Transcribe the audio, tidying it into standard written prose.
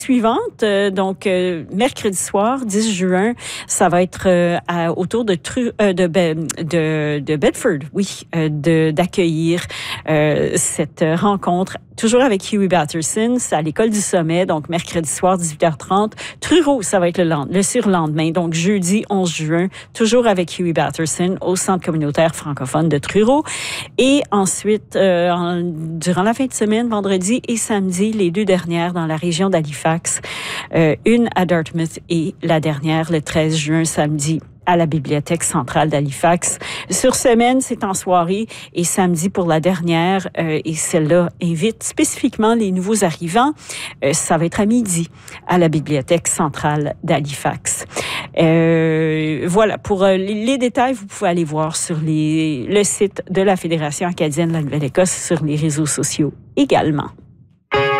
suivante, mercredi soir, 10 juin, ça va être autour de Bedford, d'accueillir cette rencontre, toujours avec Huey Batterson. C'est à l'École du Sommet, donc mercredi soir, 18h30. Truro, ça va être le surlendemain, donc jeudi 11 juin, toujours avec Huey Batterson au Centre communautaire francophone de Truro. Et ensuite, durant la fin de semaine, vendredi et samedi, les 2 dernières dans la région d'Halifax, une à Dartmouth et la dernière le 13 juin, samedi, à la Bibliothèque centrale d'Halifax. Sur semaine, c'est en soirée et samedi pour la dernière. Et celle-là invite spécifiquement les nouveaux arrivants. Ça va être à midi à la Bibliothèque centrale d'Halifax. Voilà, pour les détails, vous pouvez aller voir sur le site de la Fédération acadienne de la Nouvelle-Écosse, sur les réseaux sociaux également.